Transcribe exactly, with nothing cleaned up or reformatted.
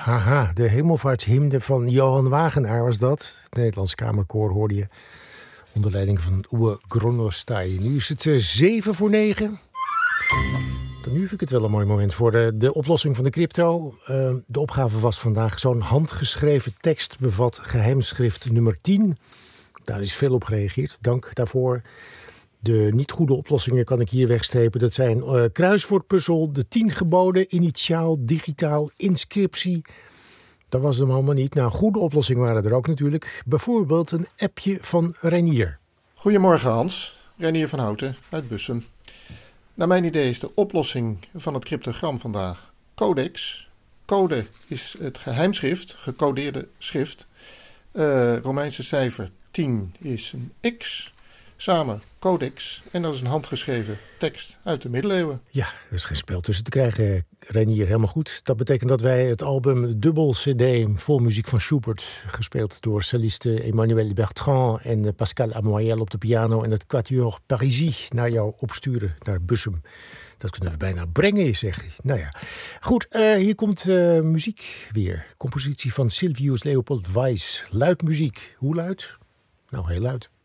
Haha, de hemelvaartshymne van Johan Wagenaar was dat. Het Nederlands Kamerkoor hoorde je. Onder leiding van Uwe Gronostay. Nu is het uh, zeven voor negen. Dan nu vind ik het wel een mooi moment voor de, de oplossing van de crypto. Uh, de opgave was vandaag: zo'n handgeschreven tekst bevat geheimschrift nummer tien. Daar is veel op gereageerd. Dank daarvoor. De niet goede oplossingen kan ik hier wegstrepen. Dat zijn uh, kruiswoordpuzzel, de tien geboden, initiaal, digitaal, inscriptie. Dat was hem allemaal niet. Nou, goede oplossingen waren er ook natuurlijk. Bijvoorbeeld een appje van Reinier. Goedemorgen Hans, Reinier van Houten uit Bussum. Naar mijn idee is de oplossing van het cryptogram vandaag codex. Code is het geheimschrift, gecodeerde schrift. Uh, Romeinse cijfer tien is een X. Samen codex. En dat is een handgeschreven tekst uit de middeleeuwen. Ja, er is geen spel tussen te krijgen, Reinier. Helemaal goed. Dat betekent dat wij het album dubbel cd vol muziek van Schubert, gespeeld door celliste Emmanuel Bertrand en Pascal Amoyel op de piano en het Quatuor Parisis naar jou opsturen, naar Bussum. Dat kunnen we bijna brengen, zeg. Nou ja. Goed, uh, hier komt uh, muziek weer. Compositie van Silvius Leopold Weiss. Luid muziek. Hoe luid? Nou, heel luid.